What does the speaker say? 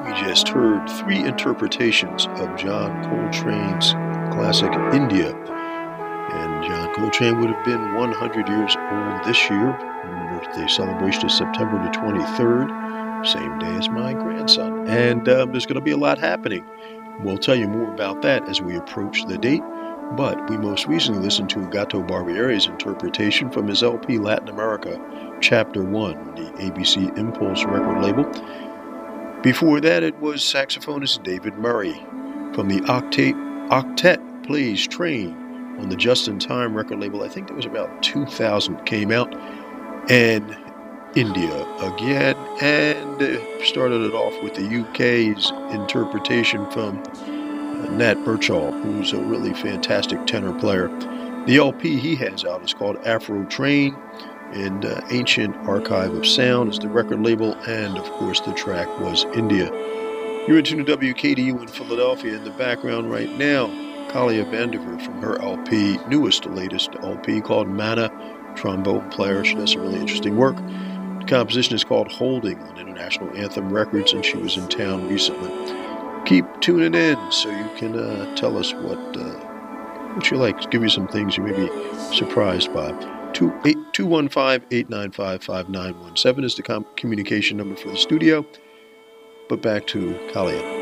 We just heard three interpretations of John Coltrane's classic India. And John Coltrane would have been 100 years old this year. Birthday celebration is September the 23rd, same day as my grandson. And there's going to be a lot happening. We'll tell you more about that as we approach the date. But we most recently listened to Gato Barbiere's interpretation from his LP Latin America, Chapter 1, the ABC Impulse record label. Before that, it was saxophonist David Murray from the Octet Plays Train on the Just in Time record label. I think that was about 2000 came out. And India again. And started it off with the UK's interpretation from Nat Birchall, who's a really fantastic tenor player. The LP he has out is called Afro Train, and Ancient Archive of Sound is the record label, and of course the track was India. You're into WKDU in Philadelphia. In the background right now, Kalia Vandiver from her LP, latest LP called Mana, trombone player. She does some really interesting work. The composition is called Holding on International Anthem Records, and she was in town recently. Keep tuning in so you can tell us what you like. Give you some things you may be surprised by. 215-895-5917 is the communication number for the studio. But back to Kalia.